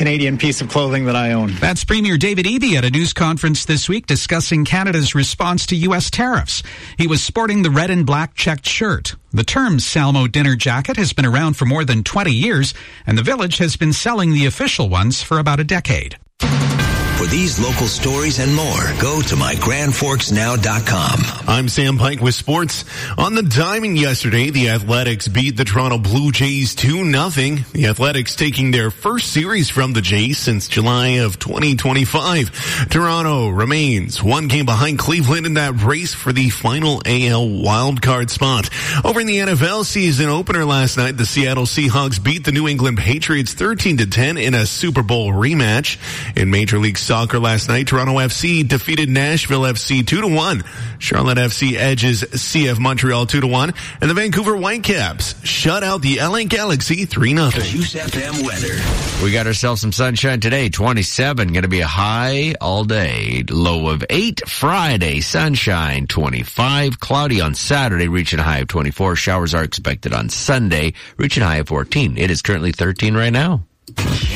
Canadian piece of clothing that I own. That's Premier David Eby at a news conference this week discussing Canada's response to U.S. tariffs. He was sporting the red and black checked shirt. The term Salmo dinner jacket has been around for more than 20 years, and the Village has been selling the official ones for about a decade. For these local stories and more, go to mygrandforksnow.com. I'm Sam Pike with sports. On the diamond yesterday, the Athletics beat the Toronto Blue Jays 2-0. The Athletics taking their first series from the Jays since July of 2025. Toronto remains one game behind Cleveland in that race for the final AL wildcard spot. Over in the NFL season opener last night, the Seattle Seahawks beat the New England Patriots 13-10 in a Super Bowl rematch. In Major League Soccer last night, Toronto FC defeated Nashville FC 2-1. Charlotte FC edges CF Montreal 2-1. And the Vancouver Whitecaps shut out the LA Galaxy 3-0. Juice FM weather. We got ourselves some sunshine today, 27. Going to be a high all day. Low of 8. Friday, sunshine, 25. Cloudy on Saturday, reaching a high of 24. Showers are expected on Sunday, reaching a high of 14. It is currently 13 right now.